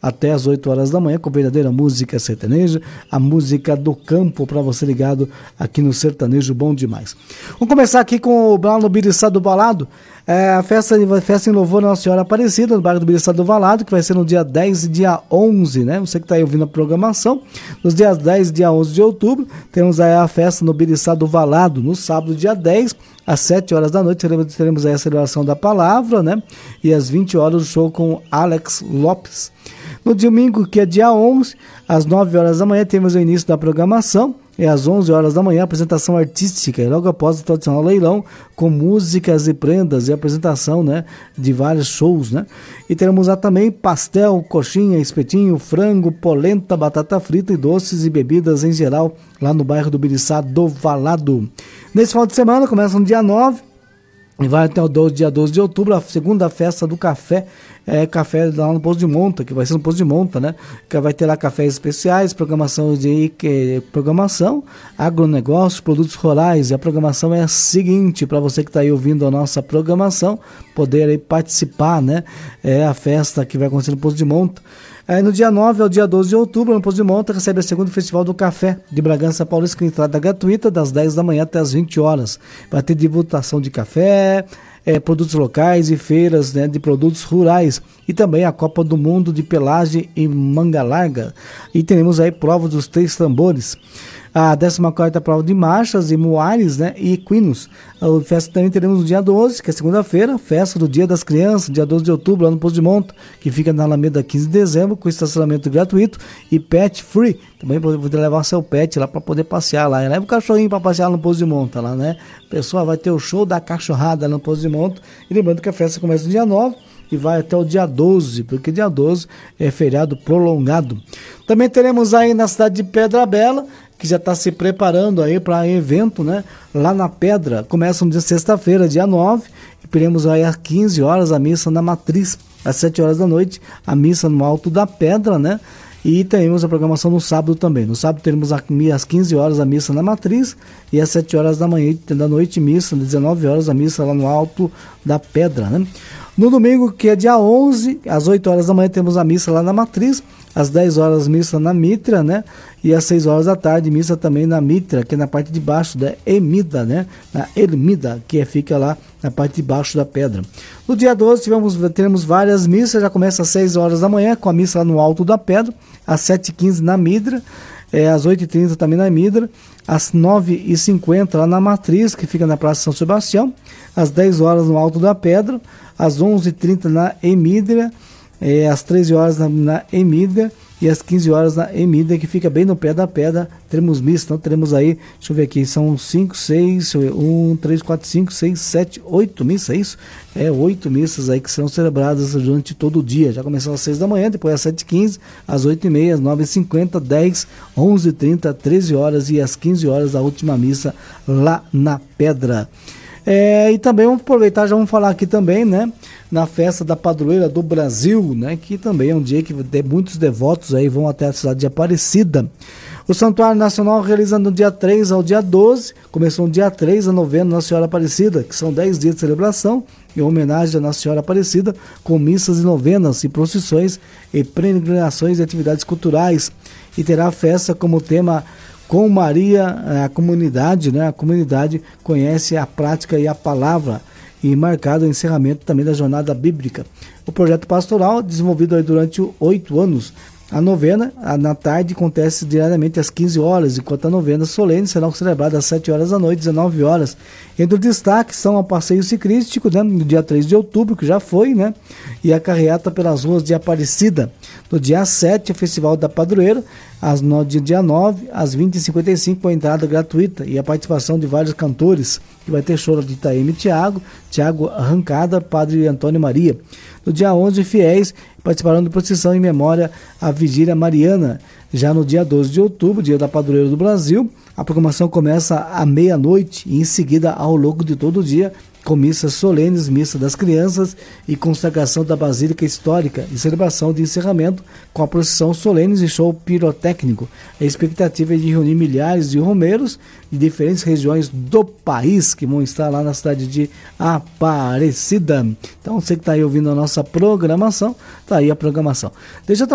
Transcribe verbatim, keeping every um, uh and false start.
até as oito horas da manhã, com verdadeira música sertaneja, a música do campo, para você ligado aqui no Sertanejo Bom Demais. Vamos começar aqui com o Lá no Biriçá do Valado, é, a festa, festa em louvor à Nossa Senhora Aparecida, no bairro do Biriçá do Valado, que vai ser no dia dez e dia onze, né? Você que está aí ouvindo a programação, nos dias dez e dia onze de outubro, temos aí a festa no Biriçá do Valado, no sábado, dia dez, às sete horas da noite, teremos, teremos aí a celebração da palavra, né? E às vinte horas o show com Alex Lopes. No domingo, que é dia onze, às nove horas da manhã, temos o início da programação. E às onze horas da manhã, apresentação artística, e logo após o tradicional leilão, com músicas e prendas e apresentação, né, de vários shows, né? E teremos lá também pastel, coxinha, espetinho, frango, polenta, batata frita e doces e bebidas em geral, lá no bairro do Biriçá do Valado. Nesse final de semana, começa no dia nove, e vai até o dia doze de outubro, a segunda festa do café, é café lá no Poço de Monta, que vai ser no Poço de Monta, né? Que vai ter lá cafés especiais, programação de que, programação, agronegócio, produtos rurais. E a programação é a seguinte, para você que está aí ouvindo a nossa programação, poder aí participar, né? É a festa que vai acontecer no Poço de Monta. Aí no dia nove ao dia doze de outubro, no Poço de Monta, recebe a segunda Festival do Café de Bragança Paulista, com entrada gratuita das dez da manhã até as vinte horas. Vai ter divulgação de café, é, produtos locais e feiras, né, de produtos rurais. E também a Copa do Mundo de Pelagem e Manga Larga. E teremos aí prova dos três tambores. A décima quarta prova de marchas e muares, né, e equinos. A festa também teremos no dia doze, que é segunda-feira, festa do Dia das Crianças, dia doze de outubro, lá no Poço de Monta, que fica na Alameda quinze de dezembro, com estacionamento gratuito e pet free. Também poder levar seu pet lá para poder passear lá. Leva o cachorrinho para passear no Poço de Monta lá, né? A pessoa vai ter o show da cachorrada no Poço de Monta. E lembrando que a festa começa no dia nove e vai até o dia doze, porque dia doze é feriado prolongado. Também teremos aí na cidade de Pedra Bela, que já está se preparando aí para evento, né? Lá na Pedra, começa no dia sexta-feira, dia nove, e teremos aí às quinze horas a missa na Matriz, às sete horas da noite, a missa no Alto da Pedra, né? E teremos a programação no sábado também. No sábado teremos às quinze horas a missa na Matriz e às sete horas da manhã da noite missa, às dezenove horas a missa lá no Alto da Pedra, né? No domingo, que é dia onze, às oito horas da manhã temos a missa lá na Matriz, às dez horas missa na Mitra, né? E às seis horas da tarde missa também na Mitra, que é na parte de baixo da Emida, né? Na Ermida, que fica lá na parte de baixo da pedra. No dia doze tivemos, teremos várias missas, já começa às seis horas da manhã com a missa lá no Alto da Pedra, às sete e quinze na Midra, é, às oito e trinta também na Midra, às nove e cinquenta lá na Matriz, que fica na Praça São Sebastião, às dez horas no Alto da Pedra, às onze e trinta na Emídria, é, às treze horas na, na Emídria e às quinze horas na Emídria, que fica bem no pé da pedra. Teremos missa, então teremos aí, deixa eu ver aqui, são cinco, seis, um, três, quatro, cinco, seis, sete, oito missas, é isso? É, oito missas aí que serão celebradas durante todo o dia. Já começou às seis da manhã, depois às sete e quinze, às oito e meia, às nove e cinquenta, dez, onze e trinta, treze horas e às quinze horas a última missa lá na Pedra. É, e também vamos aproveitar, já vamos falar aqui também, né, na festa da Padroeira do Brasil, né, que também é um dia que muitos devotos aí vão até a cidade de Aparecida. O Santuário Nacional realiza no dia três ao dia doze, começou no dia três a novena Nossa Senhora Aparecida, que são dez dias de celebração em homenagem à Nossa Senhora Aparecida, com missas e novenas e procissões e peregrinações e atividades culturais. E terá a festa como tema Com Maria, a comunidade, né? A comunidade conhece a prática e a palavra, e marcado o encerramento também da jornada bíblica. O projeto pastoral, desenvolvido aí durante oito anos, a novena, a, na tarde, acontece diariamente às quinze horas, enquanto a novena solene será celebrada às sete horas da noite, dezenove horas. Entre os destaques são o passeio ciclístico, né, no dia três de outubro, que já foi, né, e a carreata pelas ruas de Aparecida. No dia sete, o Festival da Padroeira, às no, dia nove, às vinte e cinquenta e cinco, com a entrada gratuita e a participação de vários cantores, que vai ter show de Itaeme Tiago, Tiago Arrancada, Padre Antônio Maria. No dia onze, fiéis participarão de procissão em memória à Vigília Mariana. Já no dia doze de outubro, dia da Padroeira do Brasil, a programação começa à meia-noite e em seguida ao longo de todo o dia, com missas solenes, missa das crianças e consagração da Basílica Histórica e celebração de encerramento com a procissão solenes e show pirotécnico. A expectativa é de reunir milhares de romeiros de diferentes regiões do país que vão estar lá na cidade de Aparecida. Então você que está aí ouvindo a nossa programação, está aí a programação. Deixa eu